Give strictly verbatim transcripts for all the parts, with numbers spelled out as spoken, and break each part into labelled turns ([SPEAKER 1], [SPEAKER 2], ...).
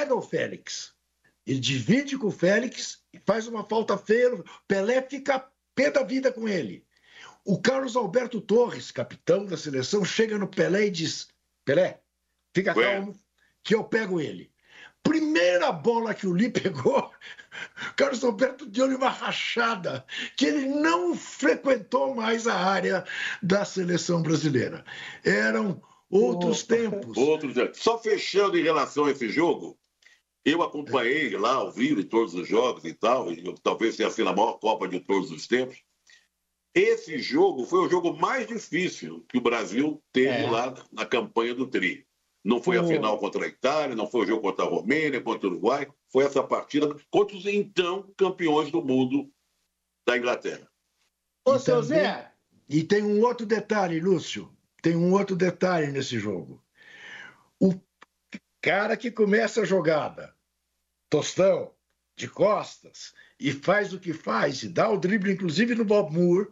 [SPEAKER 1] pega o Félix, ele divide com o Félix, faz uma falta feia, o Pelé fica pé da vida com ele. O Carlos Alberto Torres, capitão da seleção, chega no Pelé e diz: Pelé, fica
[SPEAKER 2] Ué.
[SPEAKER 1] calmo, que eu pego ele. Primeira bola que o Lee pegou, Carlos Alberto deu-lhe uma rachada, que ele não frequentou mais a área da seleção brasileira. Eram outros oh, tempos.
[SPEAKER 2] Outros tempos. Só fechando em relação a esse jogo, eu acompanhei lá ao vivo todos os jogos e tal, e eu, talvez tenha sido a maior Copa de todos os tempos. Esse jogo foi o jogo mais difícil que o Brasil teve é. lá na campanha do Tri. Não foi a final contra a Itália, não foi o jogo contra a Romênia, contra o Uruguai. Foi essa partida contra os então campeões do mundo da Inglaterra.
[SPEAKER 3] Ô, seu Zé!
[SPEAKER 1] E tem um outro detalhe, Lúcio. Tem um outro detalhe nesse jogo. O cara que começa a jogada, Tostão, de costas, e faz o que faz, e dá o drible, inclusive no Bob Moore,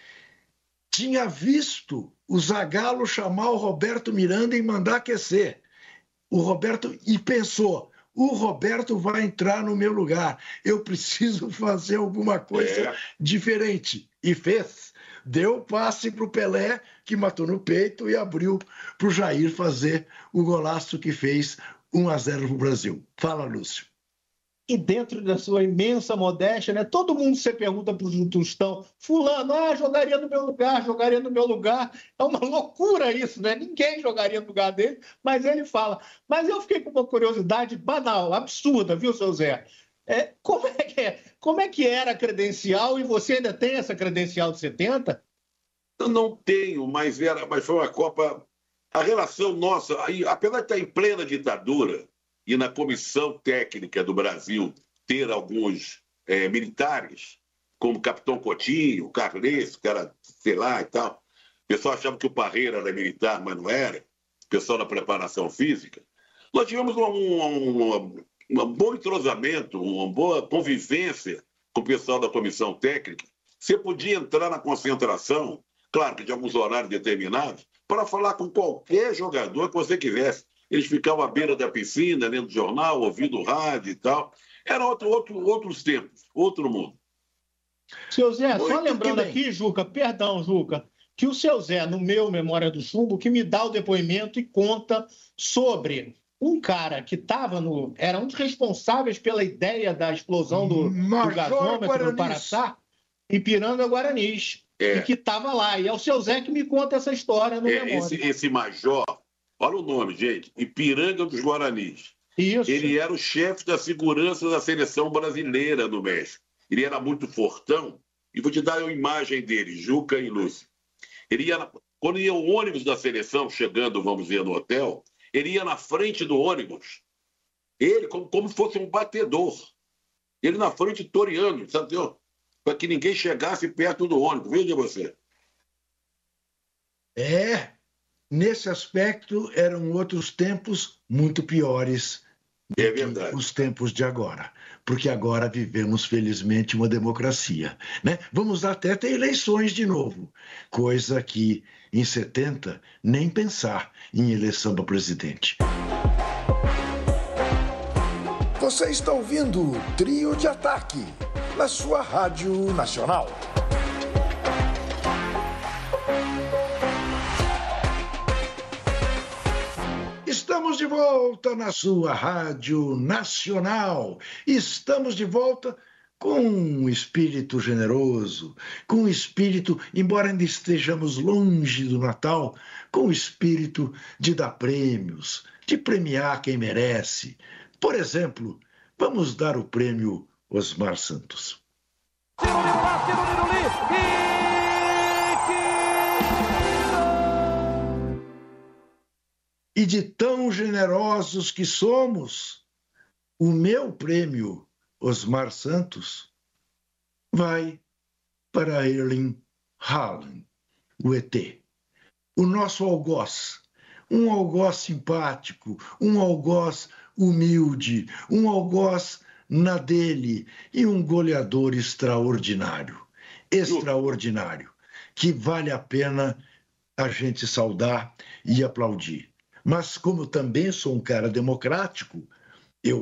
[SPEAKER 1] tinha visto o Zagallo chamar o Roberto Miranda e mandar aquecer. O Roberto e pensou: o Roberto vai entrar no meu lugar, eu preciso fazer alguma coisa é. diferente. E fez. Deu passe para o Pelé, que matou no peito, e abriu para o Jair fazer o golaço que fez um a zero para o Brasil. Fala, Lúcio.
[SPEAKER 3] E dentro da sua imensa modéstia, né? Todo mundo se pergunta para o Tostão: fulano, ah, jogaria no meu lugar, jogaria no meu lugar. É uma loucura isso, né? Ninguém jogaria no lugar dele, mas ele fala. Mas eu fiquei com uma curiosidade banal, absurda, viu, seu Zé? É, como, é que é? Como é que era a credencial, e você ainda tem essa credencial de setenta?
[SPEAKER 2] Eu não tenho, mas, era, mas foi uma Copa... A relação nossa, aí, apesar de estar em plena ditadura, e na comissão técnica do Brasil ter alguns é, militares, como o Capitão Coutinho, o Carles, que era, sei lá e tal. O pessoal achava que o Parreira era militar, mas não era. O pessoal da preparação física. Nós tivemos um, um, um, um bom entrosamento, uma boa convivência com o pessoal da comissão técnica. Você podia entrar na concentração, claro que de alguns horários determinados, para falar com qualquer jogador que você quisesse. Eles ficavam à beira da piscina, lendo jornal, ouvindo rádio e tal. Era outro, outro, outros tempos, outro mundo.
[SPEAKER 3] Seu Zé, Muito só lembrando aqui, Juca, perdão, Juca, que o seu Zé, no meu Memória do Chumbo, que me dá o depoimento e conta sobre um cara que estava no... Era um dos responsáveis pela ideia da explosão do, do gasômetro no Paraçá, Ipiranga Guaranis, é. e que estava lá. E é o seu Zé que me conta essa história no
[SPEAKER 2] é,
[SPEAKER 3] Memória.
[SPEAKER 2] Esse, esse major... Olha o nome, gente. Ipiranga dos Guaranis.
[SPEAKER 3] Isso.
[SPEAKER 2] Ele era o chefe da segurança da seleção brasileira no México. Ele era muito fortão. E vou te dar a imagem dele, Juca e Lúcio. Ele ia na... Quando ia o ônibus da seleção chegando, vamos dizer, no hotel, ele ia na frente do ônibus. Ele, como, como se fosse um batedor. Ele na frente toreando, sabe? Para que ninguém chegasse perto do ônibus. Veja você.
[SPEAKER 1] É... Nesse aspecto, eram outros tempos muito piores do
[SPEAKER 2] é
[SPEAKER 1] que os tempos de agora. Porque agora vivemos, felizmente, uma democracia, né? Vamos até ter eleições de novo, coisa que, em setenta, nem pensar em eleição para presidente.
[SPEAKER 4] Você está ouvindo o Trio de Ataque, na sua Rádio Nacional.
[SPEAKER 1] Estamos de volta na sua Rádio Nacional. Estamos de volta com um espírito generoso, com um espírito, embora ainda estejamos longe do Natal, com o espírito de dar prêmios, de premiar quem merece. Por exemplo, vamos dar o prêmio Osmar Santos. E de tão generosos que somos, o meu prêmio Osmar Santos vai para Erling Haaland, o E T. O nosso algoz, um algoz simpático, um algoz humilde, um algoz na dele e um goleador extraordinário, extraordinário, que vale a pena a gente saudar e aplaudir. Mas como também sou um cara democrático,